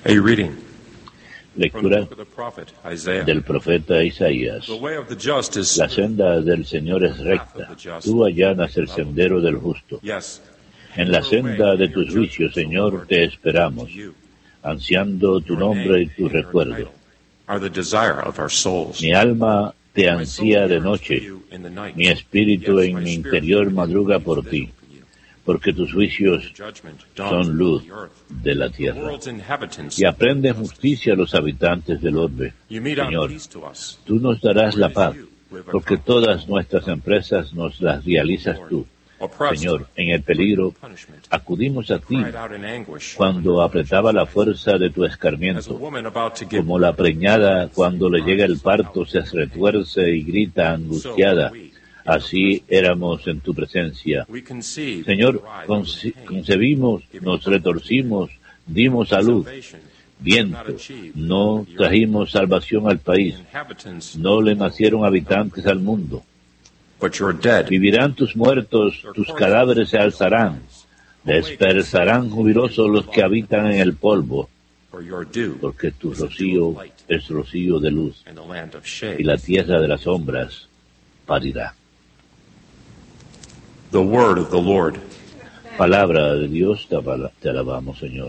A reading from the Lectura book of the prophet Isaiah. del profeta Isaías. The way of the just is La senda del Señor es recta, tú allanas el sendero del justo. yes. En la senda de tus juicios, Señor, te esperamos, ansiando tu nombre y tu recuerdo. Are the desire of our souls. Mi alma te ansía de noche, mi espíritu en mi interior madruga por ti, porque tus juicios son luz de la tierra. Y aprende justicia a los habitantes del orbe. Señor, tú nos darás la paz, porque todas nuestras empresas nos las realizas tú. Señor, en el peligro, acudimos a ti cuando apretaba la fuerza de tu escarmiento. Como la preñada, cuando le llega el parto, se retuerce y grita angustiada. Así éramos en tu presencia. Señor, concebimos, nos retorcimos, dimos a luz. Viento, no trajimos salvación al país, no le nacieron habitantes al mundo. Vivirán tus muertos, tus cadáveres se alzarán, despertarán jubilosos los que habitan en el polvo, porque tu rocío es rocío de luz, y la tierra de las sombras parirá. The word of the Lord. Palabra de Dios, te alabamos, Señor.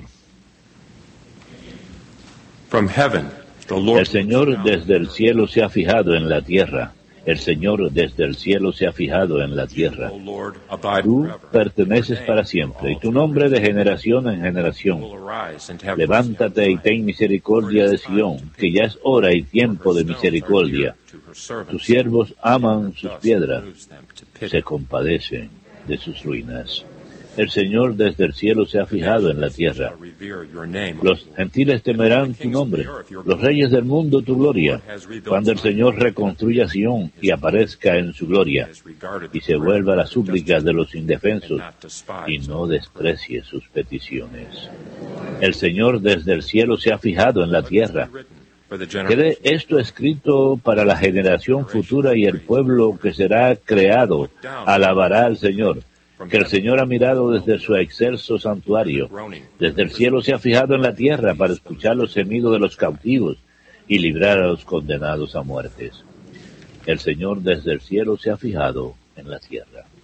From heaven, the Lord. El Señor desde el cielo se ha fijado en la tierra. El Señor desde el cielo se ha fijado en la tierra. Tú perteneces para siempre, y tu nombre de generación en generación. Levántate y ten misericordia de Sión, que ya es hora y tiempo de misericordia. Tus siervos aman sus piedras, se compadecen de sus ruinas. El Señor desde el cielo se ha fijado en la tierra. Los gentiles temerán tu nombre, los reyes del mundo tu gloria, cuando el Señor reconstruya Sión y aparezca en su gloria, y se vuelva a las súplicas de los indefensos, y no desprecie sus peticiones. El Señor desde el cielo se ha fijado en la tierra. Quede esto escrito para la generación futura, y el pueblo que será creado alabará al Señor. Que el Señor ha mirado desde su excelso santuario, desde el cielo se ha fijado en la tierra para escuchar los gemidos de los cautivos y librar a los condenados a muertes. El Señor desde el cielo se ha fijado en la tierra.